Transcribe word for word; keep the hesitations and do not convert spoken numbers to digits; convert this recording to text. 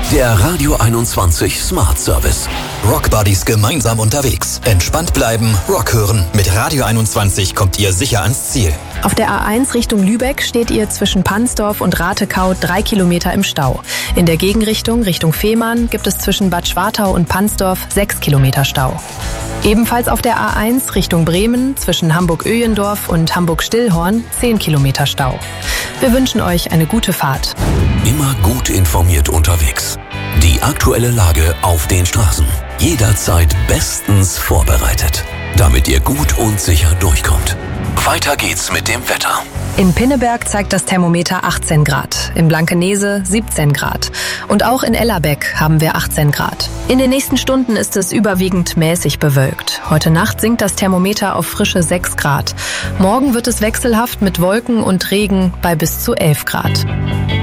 Der Radio einundzwanzig Smart Service. Rockbuddies gemeinsam unterwegs. Entspannt bleiben, Rock hören. Mit Radio einundzwanzig kommt ihr sicher ans Ziel. Auf der A eins Richtung Lübeck steht ihr zwischen Pansdorf und Ratekau drei Kilometer im Stau. In der Gegenrichtung Richtung Fehmarn gibt es zwischen Bad Schwartau und Pansdorf sechs Kilometer Stau. Ebenfalls auf der A eins Richtung Bremen zwischen Hamburg-Öhlendorf und Hamburg-Stillhorn zehn Kilometer Stau. Wir wünschen euch eine gute Fahrt. Immer gut informiert unterwegs. Die aktuelle Lage auf den Straßen. Jederzeit bestens vorbereitet, damit ihr gut und sicher durchkommt. Weiter geht's mit dem Wetter. In Pinneberg zeigt das Thermometer achtzehn Grad, in Blankenese siebzehn Grad und auch in Ellerbeck haben wir achtzehn Grad. In den nächsten Stunden ist es überwiegend mäßig bewölkt. Heute Nacht sinkt das Thermometer auf frische sechs Grad. Morgen wird es wechselhaft mit Wolken und Regen bei bis zu elf Grad.